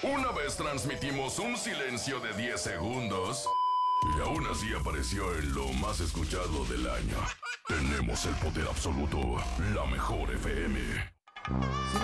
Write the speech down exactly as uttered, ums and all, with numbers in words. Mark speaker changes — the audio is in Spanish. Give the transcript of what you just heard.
Speaker 1: Una vez transmitimos un silencio de diez segundos y aún así apareció en lo más escuchado del año. Tenemos el poder absoluto, la mejor F M.